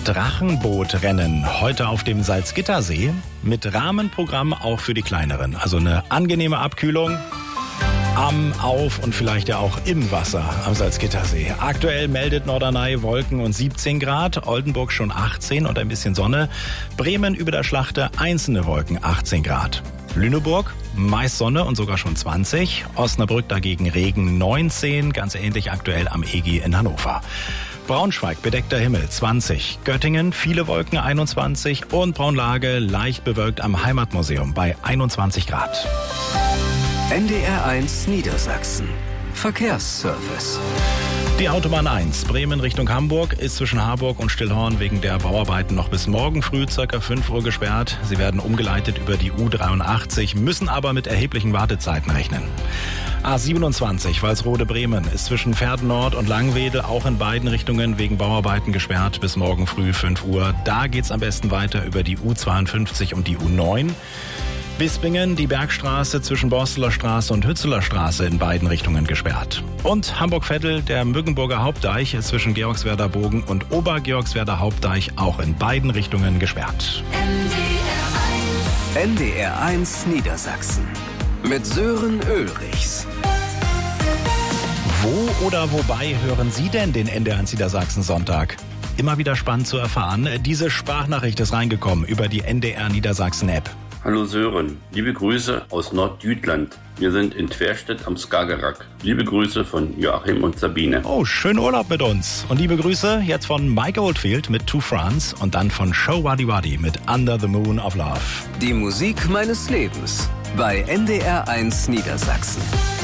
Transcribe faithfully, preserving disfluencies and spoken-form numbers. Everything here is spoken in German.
Drachenbootrennen heute auf dem Salzgittersee mit Rahmenprogramm auch für die Kleineren. Also eine angenehme Abkühlung am, auf und vielleicht ja auch im Wasser am Salzgittersee. Aktuell meldet Norderney Wolken und siebzehn Grad, Oldenburg schon achtzehn und ein bisschen Sonne. Bremen über der Schlachte einzelne Wolken, achtzehn Grad. Lüneburg, meist Sonne und sogar schon zwanzig. Osnabrück dagegen Regen, neunzehn, ganz ähnlich aktuell am E G in Hannover. Braunschweig, bedeckter Himmel, zwanzig. Göttingen, viele Wolken, einundzwanzig. Und Braunlage, leicht bewölkt am Heimatmuseum bei einundzwanzig Grad. N D R eins Niedersachsen. Verkehrsservice. Die Autobahn eins, Bremen Richtung Hamburg, ist zwischen Harburg und Stillhorn wegen der Bauarbeiten noch bis morgen früh ca. fünf Uhr gesperrt. Sie werden umgeleitet über die U dreiundachtzig, müssen aber mit erheblichen Wartezeiten rechnen. A siebenundzwanzig, Walsrode-Bremen, ist zwischen Verden Nord und Langwedel auch in beiden Richtungen wegen Bauarbeiten gesperrt bis morgen früh fünf Uhr. Da geht's am besten weiter über die U zweiundfünfzig und die U neun. Bispingen, die Bergstraße zwischen Borsteler Straße und Hützeler Straße in beiden Richtungen gesperrt. Und Hamburg-Vettel, der Müggenburger Hauptdeich, ist zwischen Georgswerder Bogen und Obergeorgswerder Hauptdeich auch in beiden Richtungen gesperrt. N D R eins Niedersachsen mit Sören Ulrichs. Wo oder wobei hören Sie denn den N D R eins Niedersachsen Sonntag? Immer wieder spannend zu erfahren. Diese Sprachnachricht ist reingekommen über die N D R Niedersachsen App. Hallo Sören, liebe Grüße aus Nordjütland. Wir sind in Tverstedt am Skagerrak. Liebe Grüße von Joachim und Sabine. Oh, schönen Urlaub mit uns. Und liebe Grüße jetzt von Mike Oldfield mit To France und dann von Show Waddy Waddy mit Under the Moon of Love. Die Musik meines Lebens bei N D R eins Niedersachsen.